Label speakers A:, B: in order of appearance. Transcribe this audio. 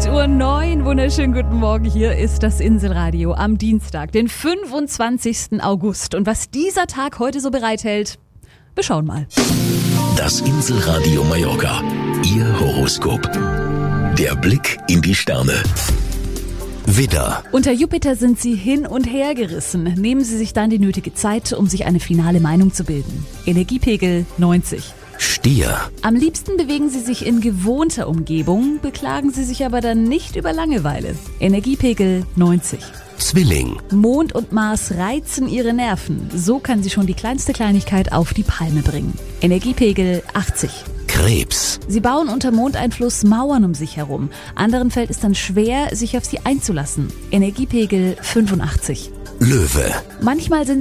A: 8:09 Uhr, wunderschönen guten Morgen. Hier ist das Inselradio am Dienstag, den 25. August. Und was dieser Tag heute so bereithält, wir schauen mal.
B: Das Inselradio Mallorca, Ihr Horoskop. Der Blick in die Sterne. Widder.
A: Unter Jupiter sind Sie hin und her gerissen. Nehmen Sie sich dann die nötige Zeit, um sich eine finale Meinung zu bilden. Energiepegel 90.
B: Stier.
A: Am liebsten bewegen Sie sich in gewohnter Umgebung, beklagen Sie sich aber dann nicht über Langeweile. Energiepegel 90.
B: Zwilling.
A: Mond und Mars reizen Ihre Nerven. So kann Sie schon die kleinste Kleinigkeit auf die Palme bringen. Energiepegel 80.
B: Krebs.
A: Sie bauen unter Mondeinfluss Mauern um sich herum. Anderen fällt es dann schwer, sich auf sie einzulassen. Energiepegel 85.
B: Löwe.
A: Manchmal sind